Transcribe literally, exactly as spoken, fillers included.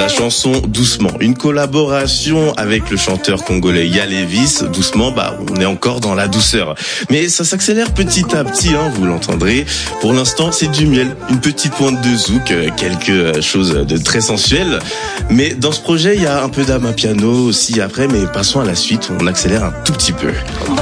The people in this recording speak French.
la chanson Doucement. Une collaboration avec le chanteur congolais Yalevis. Doucement, bah, on est encore dans la douceur. Mais ça s'accélère petit à petit, hein, vous l'entendrez. Pour l'instant, c'est du miel. Une petite pointe de zouk, quelque chose de très sensuel. Mais dans ce projet, il y a un peu d'amapiano aussi après, mais passons à la suite, on accélère un tout petit peu.